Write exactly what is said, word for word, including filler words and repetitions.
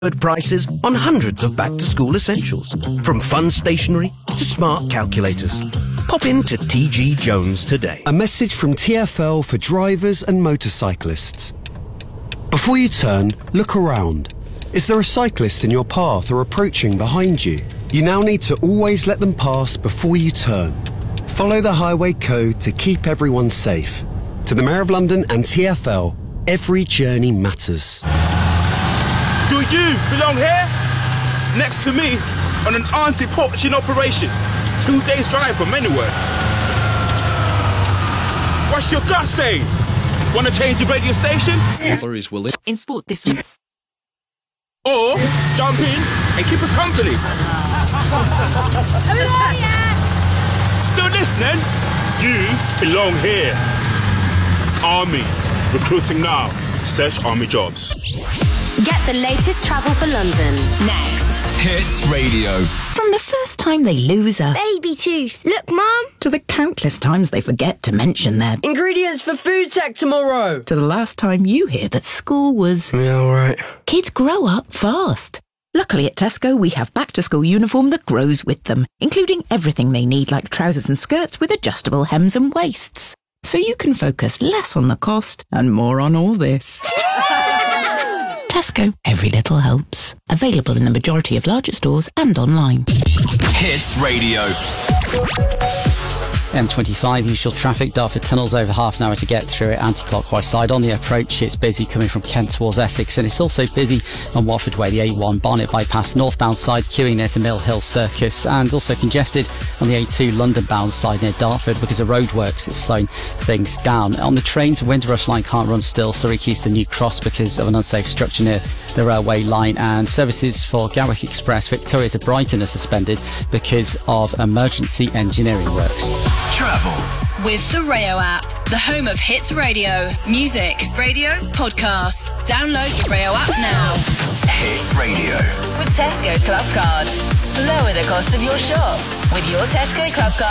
prices on hundreds of back-to-school essentials, from fun stationery to smart calculators. Pop in to T G Jones today. A message from T F L for drivers and motorcyclists. Before you turn, look around. Is there a cyclist in your path or approaching behind you? You now need to always let them pass before you turn. Follow the highway code to keep everyone safe. To the Mayor of London and T F L, every journey matters. Do you belong here? Next to me on an anti-poaching operation. Two days drive from anywhere. What's your gut saying? Want to change your radio station? Flurries will in sport this week. Or jump in and keep us company. Still listening? You belong here. Army. Recruiting now. Search Army jobs. Get the latest travel for London. Next. Hits Radio. From the first time they lose a baby tooth. Look, Mum. To the countless times they forget to mention their ingredients for food tech tomorrow. To the last time you hear that school was... Yeah, all right. Kids grow up fast. Luckily at Tesco, we have back-to-school uniform that grows with them, including everything they need like trousers and skirts with adjustable hems and waists. So you can focus less on the cost and more on all this. Tesco, every little helps. Available in the majority of larger stores and online. Hits Radio. M twenty-five, usual traffic. Dartford Tunnel's over half an hour to get through it. Anti-clockwise side. On the approach, it's busy coming from Kent towards Essex, and it's also busy on Watford Way, the A one Barnet bypass northbound side, queuing near to Mill Hill Circus, and also congested on the A two London bound side near Dartford because of roadworks. It's slowing things down. On the trains, Windrush line can't run still, Surrey Quays to New Cross because of an unsafe structure near the railway line, and services for Gatwick Express Victoria to Brighton are suspended because of emergency engineering works. Travel with the Rayo app, the home of hits radio, music, radio, podcasts. Download the Rayo app now. Hits Radio. With Tesco Club Card. Lower the cost of your shop with your Tesco Club Card.